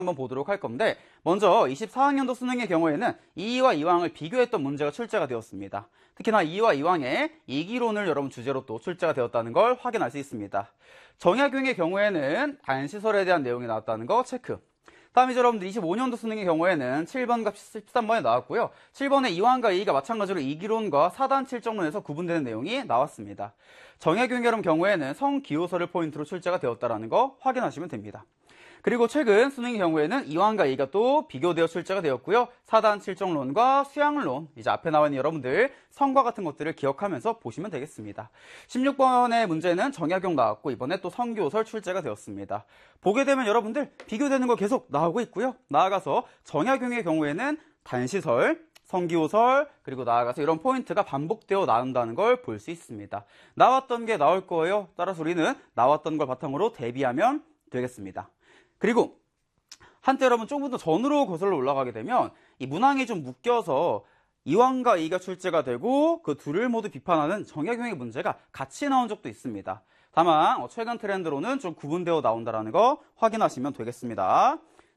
한번 보도록 할 건데, 먼저 24학년도 수능의 경우에는 이와 이왕을 비교했던 문제가 출제가 되었습니다. 특히나 이와 이왕의 이기론을 여러분 주제로 또 출제가 되었다는 걸 확인할 수 있습니다. 정약용의 경우에는 단시설에 대한 내용이 나왔다는 거 체크. 다음 이제 여러분들 25년도 수능의 경우에는 7번과 13번에 나왔고요. 7번에 이왕과 이의가 마찬가지로 이기론과 사단 칠정론에서 구분되는 내용이 나왔습니다. 정약용의 여러분 경우에는 성기호설을 포인트로 출제가 되었다는 거 확인하시면 됩니다. 그리고 최근 수능의 경우에는 이왕과 이의가 또 비교되어 출제가 되었고요. 사단 칠정론과 수양론, 이제 앞에 나와 있는 여러분들 성과 같은 것들을 기억하면서 보시면 되겠습니다. 16번의 문제는 정약용 나왔고 이번에 또 성기호설 출제가 되었습니다. 보게 되면 여러분들 비교되는 거 계속 나오고 있고요. 나아가서 정약용의 경우에는 단시설, 성기호설, 그리고 나아가서 이런 포인트가 반복되어 나온다는 걸 볼 수 있습니다. 나왔던 게 나올 거예요. 따라서 우리는 나왔던 걸 바탕으로 대비하면 되겠습니다. 그리고 한때 여러분 조금 더 전으로 거슬러 올라가게 되면 이 문항이 좀 묶여서 이왕과 이의가 출제가 되고 그 둘을 모두 비판하는 정약용의 문제가 같이 나온 적도 있습니다. 다만 최근 트렌드로는 좀 구분되어 나온다는 거 확인하시면 되겠습니다.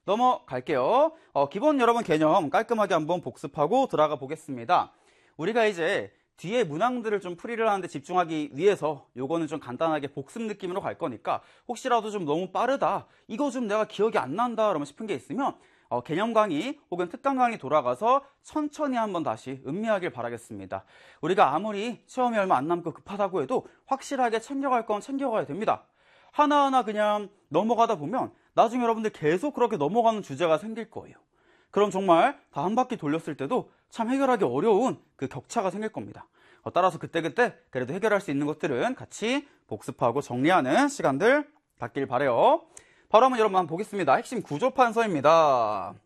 넘어갈게요. 기본 여러분 개념 깔끔하게 한번 복습하고 들어가 보겠습니다. 우리가 이제 뒤에 문항들을 좀 풀이를 하는데 집중하기 위해서 요거는 좀 간단하게 복습 느낌으로 갈 거니까 혹시라도 좀 너무 빠르다, 이거 좀 내가 기억이 안 난다 그러면 싶은 게 있으면 개념 강의 혹은 특강 강의 돌아가서 천천히 한번 다시 음미하길 바라겠습니다. 우리가 아무리 시험이 얼마 안 남고 급하다고 해도 확실하게 챙겨갈 건 챙겨가야 됩니다. 하나하나 그냥 넘어가다 보면 나중에 여러분들 계속 그렇게 넘어가는 주제가 생길 거예요. 그럼 정말 다 한 바퀴 돌렸을 때도 참 해결하기 어려운 그 격차가 생길 겁니다. 따라서 그때그때 그래도 해결할 수 있는 것들은 같이 복습하고 정리하는 시간들 갖길 바라요. 바로 한번 여러분 보겠습니다. 핵심 구조판서입니다.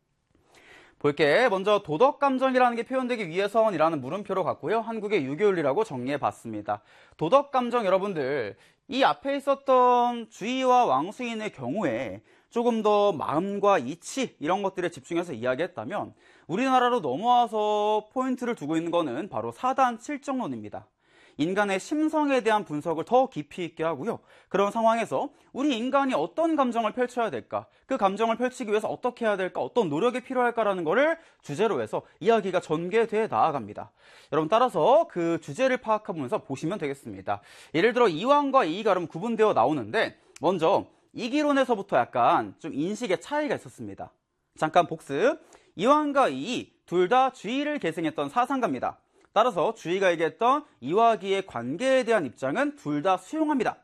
볼게. 먼저 도덕감정이라는 게 표현되기 위해서이라는 물음표로 갔고요. 한국의 유교윤리라고 정리해봤습니다. 도덕감정 여러분들, 이 앞에 있었던 주의와 왕수인의 경우에 조금 더 마음과 이치 이런 것들에 집중해서 이야기했다면 우리나라로 넘어와서 포인트를 두고 있는 거는 바로 사단 칠정론입니다. 인간의 심성에 대한 분석을 더 깊이 있게 하고요. 그런 상황에서 우리 인간이 어떤 감정을 펼쳐야 될까, 그 감정을 펼치기 위해서 어떻게 해야 될까, 어떤 노력이 필요할까라는 거를 주제로 해서 이야기가 전개돼 나아갑니다. 여러분 따라서 그 주제를 파악하면서 보시면 되겠습니다. 예를 들어 이왕과 이의가 그럼 구분되어 나오는데 먼저 이기론에서부터 약간 좀 인식의 차이가 있었습니다. 잠깐 복습. 이왕과 이의 둘 다 주의를 계승했던 사상가입니다. 따라서 주의가 얘기했던 이와 기의 관계에 대한 입장은 둘 다 수용합니다.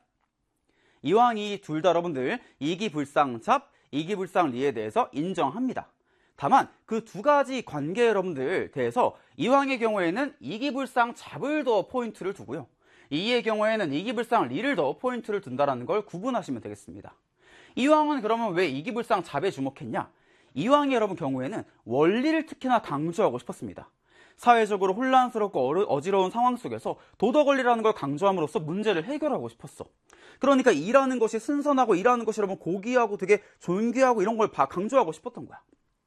이왕이 둘 다 여러분들 이기불상잡, 이기불상리에 대해서 인정합니다. 다만 그 두 가지 관계 여러분들 대해서 이왕의 경우에는 이기불상잡을 더 포인트를 두고요. 이의 경우에는 이기불상리를 더 포인트를 둔다는 걸 구분하시면 되겠습니다. 이왕은 그러면 왜 이기불상잡에 주목했냐? 이왕의 여러분 경우에는 원리를 특히나 강조하고 싶었습니다. 사회적으로 혼란스럽고 어지러운 상황 속에서 도덕원리라는 걸 강조함으로써 문제를 해결하고 싶었어. 그러니까 일하는 것이 순선하고 일하는 것이 여러분 고귀하고 되게 존귀하고 이런 걸 강조하고 싶었던 거야.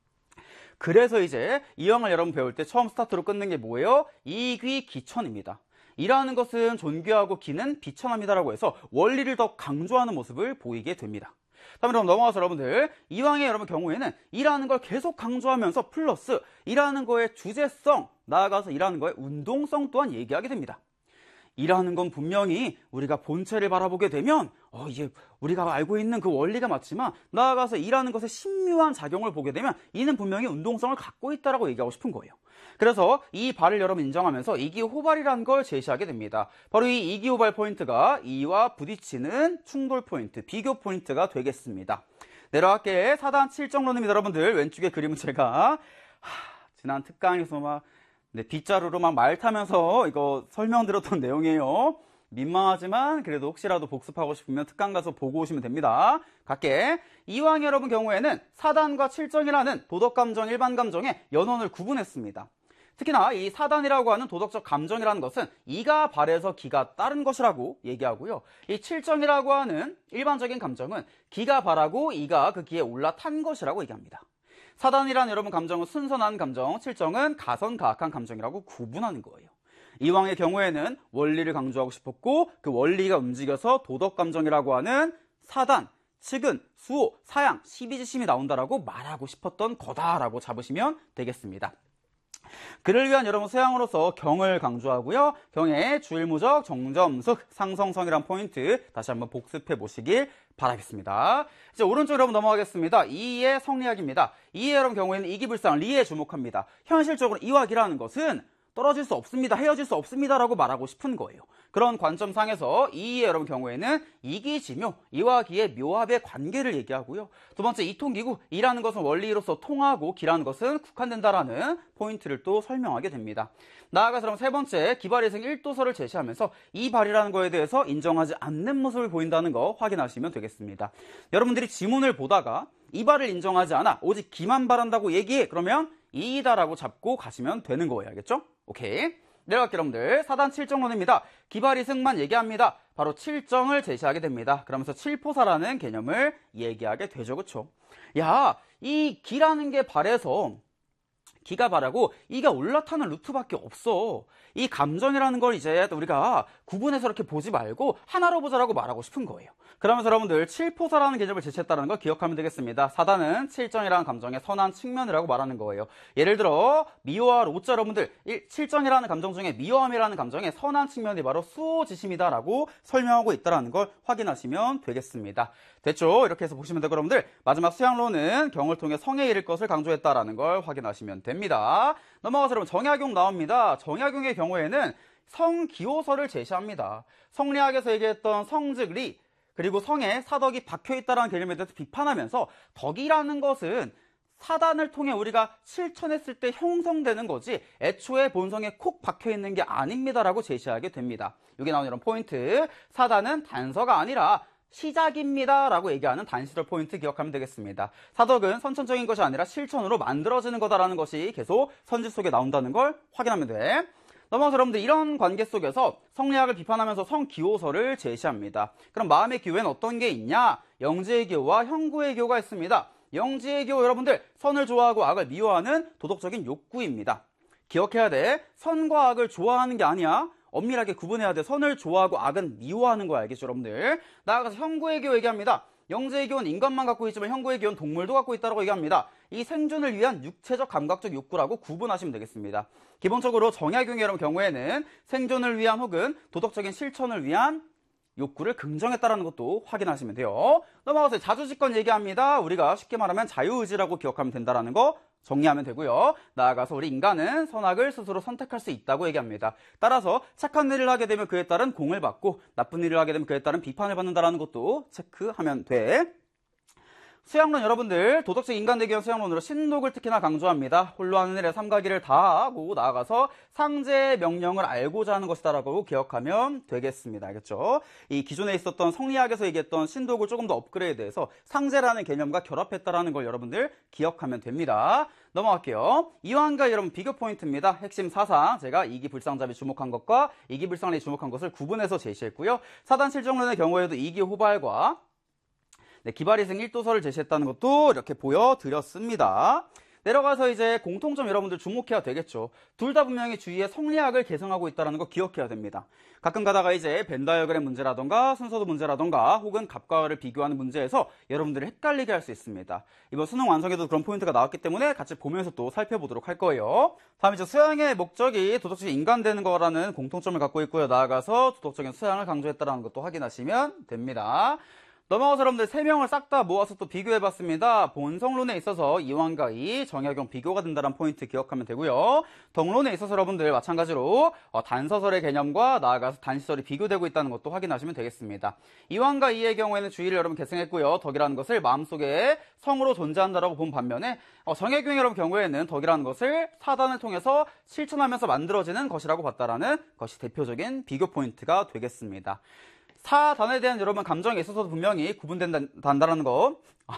그래서 이제 이왕을 여러분 배울 때 처음 스타트로 끊는 게 뭐예요? 이귀기천입니다. 일하는 것은 존귀하고 기는 비천합니다라고 해서 원리를 더 강조하는 모습을 보이게 됩니다. 다음에 여러분 넘어가서 여러분들 이왕의 여러분 경우에는 일하는 걸 계속 강조하면서 플러스 일하는 거의 주제성, 나아가서 일하는 거의 운동성 또한 얘기하게 됩니다. 일하는 건 분명히 우리가 본체를 바라보게 되면 이제 우리가 알고 있는 그 원리가 맞지만 나아가서 일하는 것의 신묘한 작용을 보게 되면 이는 분명히 운동성을 갖고 있다라고 얘기하고 싶은 거예요. 그래서 이 발을 여러분 인정하면서 이기호발이라는 걸 제시하게 됩니다. 바로 이 이기호발 포인트가 이와 부딪히는 충돌 포인트, 비교 포인트가 되겠습니다. 내려갈게. 사단 칠정론입니다. 여러분들 왼쪽에 그림은 제가 지난 특강에서 막 빗자루로 막 말 타면서 이거 설명드렸던 내용이에요. 민망하지만 그래도 혹시라도 복습하고 싶으면 특강 가서 보고 오시면 됩니다. 갈게. 이왕 여러분 경우에는 사단과 칠정이라는 도덕감정, 일반감정의 연원을 구분했습니다. 특히나 이 사단이라고 하는 도덕적 감정이라는 것은 이가 발해서 기가 따른 것이라고 얘기하고요. 이 칠정이라고 하는 일반적인 감정은 기가 발하고 이가 그 기에 올라탄 것이라고 얘기합니다. 사단이란 여러분 감정은 순선한 감정, 칠정은 가선가악한 감정이라고 구분하는 거예요. 이왕의 경우에는 원리를 강조하고 싶었고 그 원리가 움직여서 도덕감정이라고 하는 사단, 측은, 수호, 사양, 시비지심이 나온다라고 말하고 싶었던 거다라고 잡으시면 되겠습니다. 그를 위한 여러분 수양으로서 경을 강조하고요. 경의 주일무적, 정점숙, 상성성이란 포인트 다시 한번 복습해 보시길 바라겠습니다. 이제 오른쪽 여러분 넘어가겠습니다. 이의 성리학입니다. 이의 여러분 경우에는 이기불상 리에 주목합니다. 현실적으로 이와 기라는 것은 떨어질 수 없습니다. 헤어질 수 없습니다라고 말하고 싶은 거예요. 그런 관점상에서 이의 여러분 경우에는 이기지묘, 이와 기의 묘합의 관계를 얘기하고요. 두 번째 이통기구, 이라는 것은 원리로서 통하고 기라는 것은 국한된다라는 포인트를 또 설명하게 됩니다. 나아가서 그럼 세 번째 기발이승 1도서를 제시하면서 이 발이라는 거에 대해서 인정하지 않는 모습을 보인다는 거 확인하시면 되겠습니다. 여러분들이 지문을 보다가 이 발을 인정하지 않아 오직 기만 바란다고 얘기해 그러면 이다라고 잡고 가시면 되는 거예요. 알겠죠? 오케이. 내려갈게요 여러분들. 사단 7정론입니다. 기발이승만 얘기합니다. 바로 7정을 제시하게 됩니다. 그러면서 7포사라는 개념을 얘기하게 되죠. 그쵸? 야, 이 기라는 게 발에서 기가 발하고 이가 올라타는 루트밖에 없어. 이 감정이라는 걸 이제 우리가 구분해서 이렇게 보지 말고 하나로 보자라고 말하고 싶은 거예요. 그러면서 여러분들 7포사라는 개념을 제시했다는 걸 기억하면 되겠습니다. 사단은 7정이라는 감정의 선한 측면이라고 말하는 거예요. 예를 들어 미워와 로자 여러분들 7정이라는 감정 중에 미워함이라는 감정의 선한 측면이 바로 수호지심이다라고 설명하고 있다는 걸 확인하시면 되겠습니다. 됐죠? 이렇게 해서 보시면 되고 여러분들 마지막 수양로는 경을 통해 성에 이를 것을 강조했다라는 걸 확인하시면 됩니다. 넘어가서 여러분 정약용 나옵니다. 정약용의 경우에는 성기호설을 제시합니다. 성리학에서 얘기했던 성즉 리 그리고 성에 사덕이 박혀있다는 개념에 대해서 비판하면서 덕이라는 것은 사단을 통해 우리가 실천했을 때 형성되는 거지 애초에 본성에 콕 박혀있는 게 아닙니다라고 제시하게 됩니다. 여기 나오는 이런 포인트 사단은 단서가 아니라 시작입니다 라고 얘기하는 단시절 포인트 기억하면 되겠습니다. 사덕은 선천적인 것이 아니라 실천으로 만들어지는 거다라는 것이 계속 선지 속에 나온다는 걸 확인하면 돼. 넘어가서 여러분들 이런 관계 속에서 성리학을 비판하면서 성기호설을 제시합니다. 그럼 마음의 기호에는 어떤 게 있냐? 영지의 기호와 형구의 기호가 있습니다. 영지의 기호 여러분들 선을 좋아하고 악을 미워하는 도덕적인 욕구입니다. 기억해야 돼. 선과 악을 좋아하는 게 아니야. 엄밀하게 구분해야 돼. 선을 좋아하고 악은 미워하는 거야. 알겠죠 여러분들? 나아가서 형구의 기호 얘기합니다. 영지의 기호는 인간만 갖고 있지만 형구의 기호는 동물도 갖고 있다고 얘기합니다. 이 생존을 위한 육체적 감각적 욕구라고 구분하시면 되겠습니다. 기본적으로 정약용의 여러분 경우에는 생존을 위한 혹은 도덕적인 실천을 위한 욕구를 긍정했다는 것도 확인하시면 돼요. 넘어가서 자주직권 얘기합니다. 우리가 쉽게 말하면 자유의지라고 기억하면 된다는 거 정리하면 되고요. 나아가서 우리 인간은 선악을 스스로 선택할 수 있다고 얘기합니다. 따라서 착한 일을 하게 되면 그에 따른 공을 받고 나쁜 일을 하게 되면 그에 따른 비판을 받는다는 것도 체크하면 돼. 수양론 여러분들 도덕적 인간대기형 수양론으로 신독을 특히나 강조합니다. 홀로 하는 일에 삼가기를 다하고 나아가서 상제의 명령을 알고자 하는 것이다라고 기억하면 되겠습니다. 알겠죠? 이 기존에 있었던 성리학에서 얘기했던 신독을 조금 더 업그레이드해서 상제라는 개념과 결합했다라는 걸 여러분들 기억하면 됩니다. 넘어갈게요. 이완과 여러분 비교 포인트입니다. 핵심 사상 제가 이기불상잡이 주목한 것과 이기불상리 주목한 것을 구분해서 제시했고요. 사단 실정론의 경우에도 이기호발과 기발이승 1도서를 제시했다는 것도 이렇게 보여드렸습니다. 내려가서 이제 공통점 여러분들 주목해야 되겠죠. 둘 다 분명히 주위에 성리학을 개성하고 있다는 거 기억해야 됩니다. 가끔 가다가 이제 벤 다이어그램 문제라던가 순서도 문제라던가 혹은 갑과 을을 비교하는 문제에서 여러분들이 헷갈리게 할 수 있습니다. 이번 수능 완성에도 그런 포인트가 나왔기 때문에 같이 보면서 또 살펴보도록 할 거예요. 다음 이제 수양의 목적이 도덕적인 인간되는 거라는 공통점을 갖고 있고요. 나아가서 도덕적인 수양을 강조했다는 것도 확인하시면 됩니다. 넘어가서 여러분들 3명을 싹 다 모아서 또 비교해봤습니다. 본성론에 있어서 이완과 이, 정약용 비교가 된다는 포인트 기억하면 되고요. 덕론에 있어서 여러분들 마찬가지로 단서설의 개념과 나아가서 단시설이 비교되고 있다는 것도 확인하시면 되겠습니다. 이완과 이의 경우에는 주의를 여러분 계승했고요. 덕이라는 것을 마음속에 성으로 존재한다라고 본 반면에 정약용의 여러분 경우에는 덕이라는 것을 사단을 통해서 실천하면서 만들어지는 것이라고 봤다라는 것이 대표적인 비교 포인트가 되겠습니다. 사단에 대한 여러분 감정에 있어서도 분명히 구분된다는 거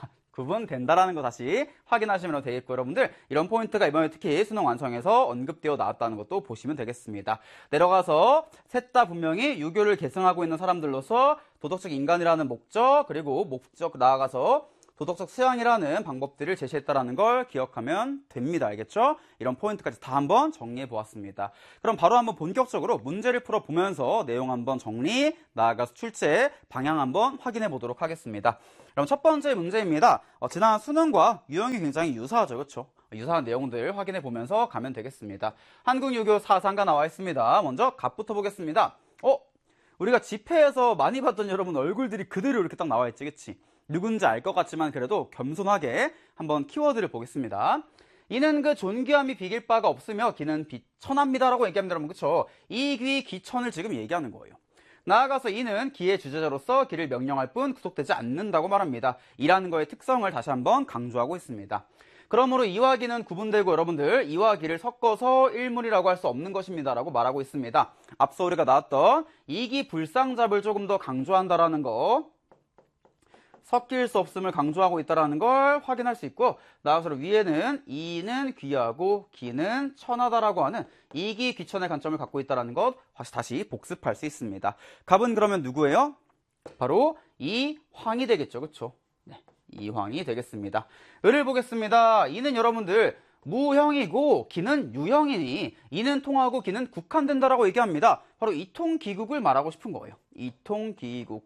다시 확인하시면 되겠고 여러분들 이런 포인트가 이번에 특히 수능 완성에서 언급되어 나왔다는 것도 보시면 되겠습니다. 내려가서 셋 다 분명히 유교를 계승하고 있는 사람들로서 도덕적 인간이라는 목적 그리고 목적 나아가서 도덕적 수양이라는 방법들을 제시했다는 걸 기억하면 됩니다. 알겠죠? 이런 포인트까지 다 한번 정리해 보았습니다. 그럼 바로 한번 본격적으로 문제를 풀어보면서 내용 한번 정리, 나아가서 출제, 방향 한번 확인해 보도록 하겠습니다. 그럼 첫 번째 문제입니다. 지난 수능과 유형이 굉장히 유사하죠. 그렇죠? 유사한 내용들 확인해 보면서 가면 되겠습니다. 한국유교 사상가 나와 있습니다. 먼저 갑부터 보겠습니다. 우리가 집회에서 많이 봤던 여러분 얼굴들이 그대로 이렇게 딱 나와 있지, 그치? 누군지 알 것 같지만 그래도 겸손하게 한번 키워드를 보겠습니다. 이는 그 존귀함이 비길 바가 없으며 기는 비천합니다라고 얘기합니다, 여러분. 그쵸? 이 귀 기천을 지금 얘기하는 거예요. 나아가서 이는 기의 주제자로서 기를 명령할 뿐 구속되지 않는다고 말합니다. 이라는 거의 특성을 다시 한번 강조하고 있습니다. 그러므로 이와 기는 구분되고 여러분들 이와 기를 섞어서 일물이라고 할 수 없는 것입니다 라고 말하고 있습니다. 앞서 우리가 나왔던 이기 불상잡을 조금 더 강조한다라는 거, 섞일 수 없음을 강조하고 있다는 걸 확인할 수 있고, 나아가서 위에는 이는 귀하고 기는 천하다라고 하는 이기 귀천의 관점을 갖고 있다는 것 다시 복습할 수 있습니다. 갑은 그러면 누구예요? 바로 이황이 되겠죠. 그렇죠? 네, 이황이 되겠습니다. 을을 보겠습니다. 이는 여러분들 무형이고 기는 유형이니 이는 통하고 기는 국한된다라고 얘기합니다. 바로 이통기국을 말하고 싶은 거예요. 이통기국.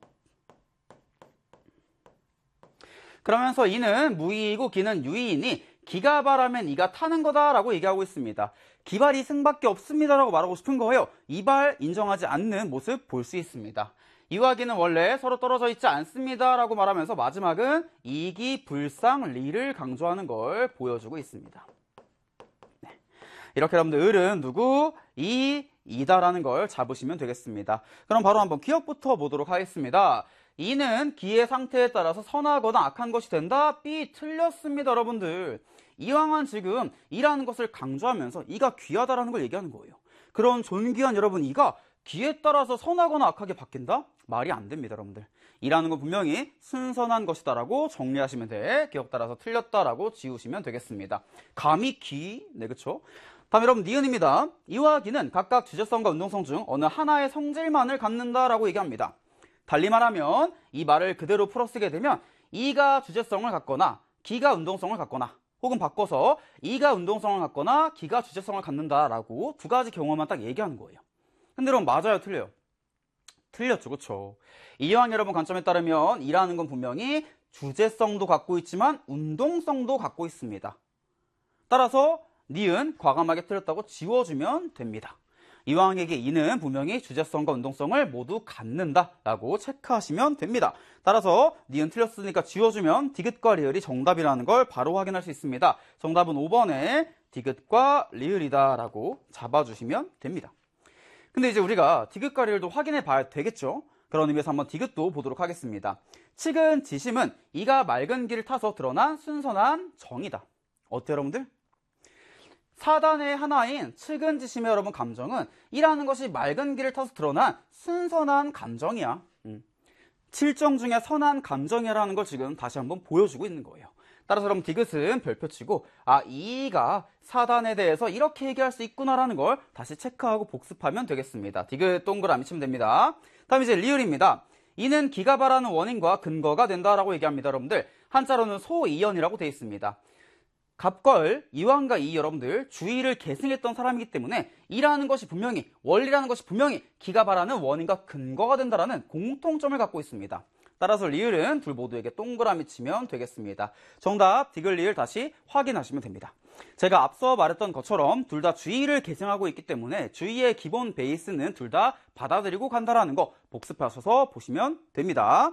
그러면서 이는 무의이고 기는 유의이니 기가 바라면 이가 타는 거다라고 얘기하고 있습니다. 기발이 승밖에 없습니다라고 말하고 싶은 거예요. 이발 인정하지 않는 모습 볼 수 있습니다. 이와 기는 원래 서로 떨어져 있지 않습니다라고 말하면서 마지막은 이기 불상 리를 강조하는 걸 보여주고 있습니다. 네. 이렇게 여러분들 을은 누구? 이다라는 걸 잡으시면 되겠습니다. 그럼 바로 한번 기억부터 보도록 하겠습니다. 이는 기의 상태에 따라서 선하거나 악한 것이 된다? B 틀렸습니다, 여러분들. 이왕은 지금 이라는 것을 강조하면서 이가 귀하다라는 걸 얘기하는 거예요. 그런 존귀한 여러분 이가 기에 따라서 선하거나 악하게 바뀐다? 말이 안 됩니다, 여러분들. 이라는 건 분명히 순선한 것이다라고 정리하시면 돼. 기억 따라서 틀렸다라고 지우시면 되겠습니다. 감히 기, 네, 그쵸? 다음 여러분 니은입니다. 이와 기는 각각 주제성과 운동성 중 어느 하나의 성질만을 갖는다라고 얘기합니다. 달리 말하면 이 말을 그대로 풀어쓰게 되면 이가 주제성을 갖거나 기가 운동성을 갖거나 혹은 바꿔서 이가 운동성을 갖거나 기가 주제성을 갖는다라고 두 가지 경우만 딱 얘기하는 거예요. 근데 여러분 맞아요, 틀려요? 틀렸죠, 그렇죠? 이왕 여러분 관점에 따르면 이라는 건 분명히 주제성도 갖고 있지만 운동성도 갖고 있습니다. 따라서 니은 과감하게 틀렸다고 지워주면 됩니다. 이왕에게 이는 분명히 주제성과 운동성을 모두 갖는다라고 체크하시면 됩니다. 따라서 니은 틀렸으니까 지워주면 디귿과 리을이 정답이라는 걸 바로 확인할 수 있습니다. 정답은 5번에 디귿과 리을이다라고 잡아주시면 됩니다. 근데 이제 우리가 디귿과 리을도 확인해 봐야 되겠죠? 그런 의미에서 한번 디귿도 보도록 하겠습니다. 칙은 지심은 이가 맑은 길을 타서 드러난 순선한 정이다. 어때요, 여러분들? 사단의 하나인 측은지심의 여러분 감정은 이라는 것이 맑은 길을 타서 드러난 순선한 감정이야. 7정 중에 선한 감정이라는 걸 지금 다시 한번 보여주고 있는 거예요. 따라서 여러분 디귿은 별표치고 이가 사단에 대해서 이렇게 얘기할 수 있구나라는 걸 다시 체크하고 복습하면 되겠습니다. 디귿 동그라미 치면 됩니다. 다음 이제 리을입니다. 이는 기가 바라는 원인과 근거가 된다라고 얘기합니다. 여러분들 한자로는 소이연이라고 되어 있습니다. 갑걸, 이왕과 이 여러분들 주의를 계승했던 사람이기 때문에 이라는 것이 분명히 원리라는 것이 분명히 기가 바라는 원인과 근거가 된다라는 공통점을 갖고 있습니다. 따라서 리을은 둘 모두에게 동그라미 치면 되겠습니다. 정답 디귿 리을 다시 확인하시면 됩니다. 제가 앞서 말했던 것처럼 둘 다 주의를 계승하고 있기 때문에 주의의 기본 베이스는 둘 다 받아들이고 간다라는 거 복습하셔서 보시면 됩니다.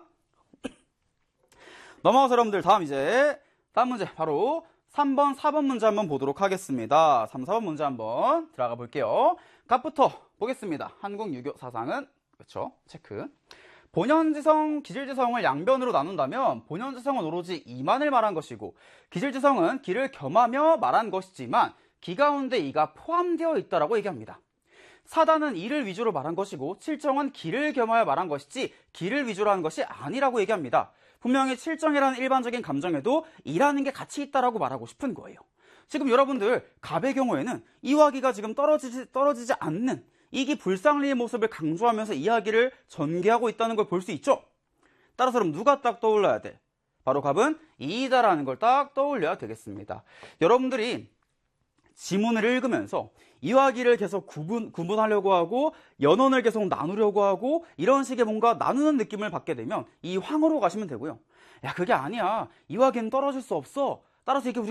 넘어가서 여러분들 다음 문제 바로 3번, 4번 문제 한번 보도록 하겠습니다. 3, 4번 문제 한번 들어가 볼게요. 갑부터 보겠습니다. 한국 유교 사상은 그렇죠? 체크. 본연지성, 기질지성을 양변으로 나눈다면 본연지성은 오로지 이만을 말한 것이고 기질지성은 기를 겸하며 말한 것이지만 기 가운데 이가 포함되어 있다라고 얘기합니다. 사단은 이를 위주로 말한 것이고 칠정은 기를 겸하여 말한 것이지 기를 위주로 한 것이 아니라고 얘기합니다. 분명히 칠정이라는 일반적인 감정에도 이라는 게 같이 있다라고 말하고 싶은 거예요. 지금 여러분들 갑의 경우에는 이와 기가 지금 떨어지지 않는 이기 불상리의 모습을 강조하면서 이야기를 전개하고 있다는 걸 볼 수 있죠. 따라서 그럼 누가 딱 떠올라야 돼? 바로 답은 2이다라는 걸 딱 떠올려야 되겠습니다. 여러분들이 지문을 읽으면서 이와 기를 계속 구분하려고 하고 연원을 계속 나누려고 하고 이런 식의 뭔가 나누는 느낌을 받게 되면 이 황으로 가시면 되고요. 야, 그게 아니야. 이와 기는 떨어질 수 없어. 따라서 이게 우리가